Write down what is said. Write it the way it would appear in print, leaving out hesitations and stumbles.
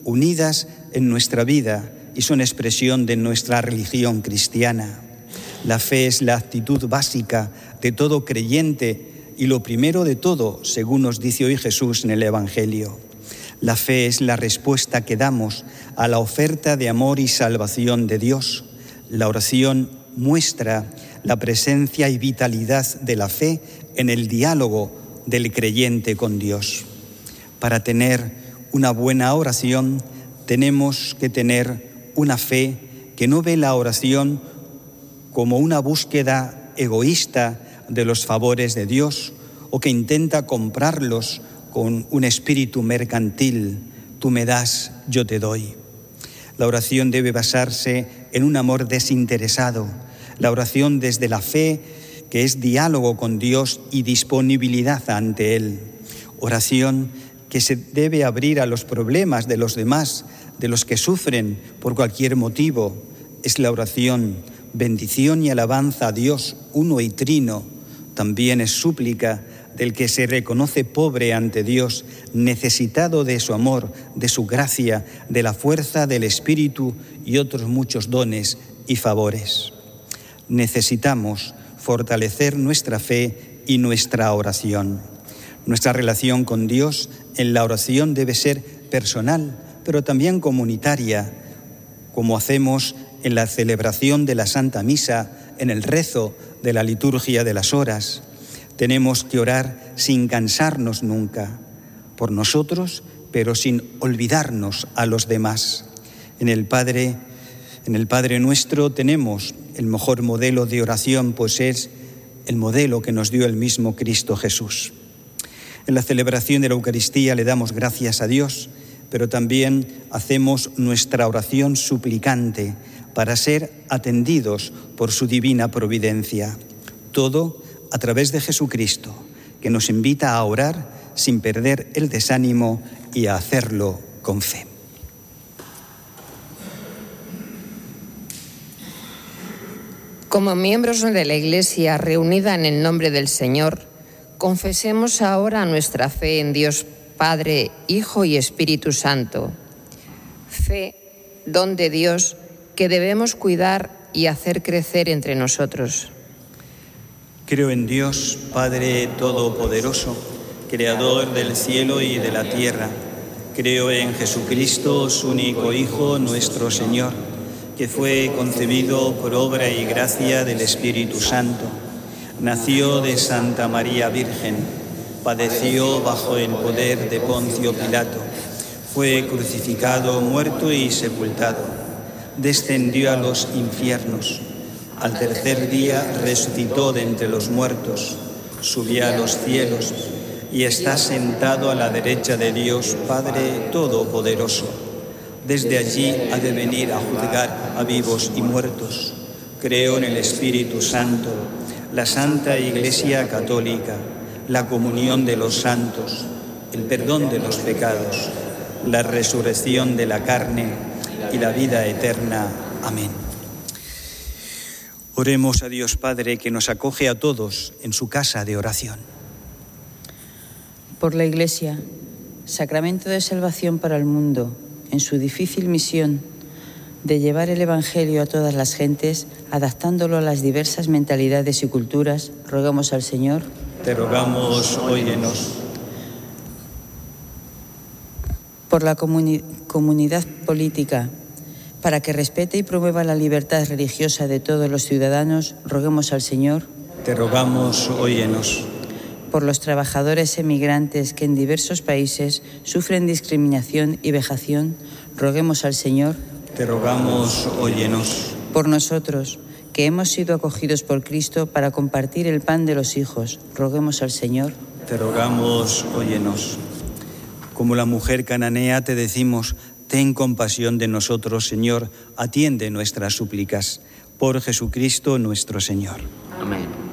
unidas en nuestra vida y son expresión de nuestra religión cristiana. La fe es la actitud básica de todo creyente y lo primero de todo, según nos dice hoy Jesús en el Evangelio. La fe es la respuesta que damos a la oferta de amor y salvación de Dios. La oración muestra la presencia y vitalidad de la fe en el diálogo del creyente con Dios. Para tener una buena oración, tenemos que tener una fe que no ve la oración como una búsqueda egoísta de los favores de Dios o que intenta comprarlos con un espíritu mercantil. Tú me das, yo te doy. La oración debe basarse en un amor desinteresado. La oración desde la fe, que es diálogo con Dios y disponibilidad ante Él. Oración que se debe abrir a los problemas de los demás, de los que sufren por cualquier motivo. Es la oración, bendición y alabanza a Dios uno y trino. También es súplica del que se reconoce pobre ante Dios, necesitado de su amor, de su gracia, de la fuerza del Espíritu y otros muchos dones y favores. Necesitamos fortalecer nuestra fe y nuestra oración. Nuestra relación con Dios en la oración debe ser personal, pero también comunitaria, como hacemos en la celebración de la Santa Misa, en el rezo de la liturgia de las horas. Tenemos que orar sin cansarnos nunca, por nosotros, pero sin olvidarnos a los demás. En el Padre Nuestro tenemos el mejor modelo de oración, pues es el modelo que nos dio el mismo Cristo Jesús. En la celebración de la Eucaristía le damos gracias a Dios, pero también hacemos nuestra oración suplicante para ser atendidos por su divina providencia. Todo a través de Jesucristo, que nos invita a orar sin perder el desánimo y a hacerlo con fe. Como miembros de la Iglesia reunida en el nombre del Señor, confesemos ahora nuestra fe en Dios Padre, Hijo y Espíritu Santo. Fe, don de Dios, que debemos cuidar y hacer crecer entre nosotros. Creo en Dios, Padre Todopoderoso, Creador del cielo y de la tierra. Creo en Jesucristo, su único Hijo, nuestro Señor, que fue concebido por obra y gracia del Espíritu Santo. Nació de Santa María Virgen, padeció bajo el poder de Poncio Pilato, fue crucificado, muerto y sepultado, descendió a los infiernos. Al tercer día resucitó de entre los muertos, subió a los cielos y está sentado a la derecha de Dios Padre Todopoderoso. Desde allí ha de venir a juzgar a vivos y muertos. Creo en el Espíritu Santo, la Santa Iglesia Católica, la comunión de los santos, el perdón de los pecados, la resurrección de la carne y la vida eterna. Amén. Oremos a Dios Padre, que nos acoge a todos en su casa de oración. Por la Iglesia, sacramento de salvación para el mundo, en su difícil misión de llevar el Evangelio a todas las gentes, adaptándolo a las diversas mentalidades y culturas, rogamos al Señor. Te rogamos, óyenos. Por la comunidad política, para que respete y promueva la libertad religiosa de todos los ciudadanos, roguemos al Señor. Te rogamos, óyenos. Por los trabajadores emigrantes que en diversos países sufren discriminación y vejación, roguemos al Señor. Te rogamos, óyenos. Por nosotros, que hemos sido acogidos por Cristo para compartir el pan de los hijos, roguemos al Señor. Te rogamos, óyenos. Como la mujer cananea te decimos, ten compasión de nosotros, Señor, atiende nuestras súplicas. Por Jesucristo nuestro Señor. Amén.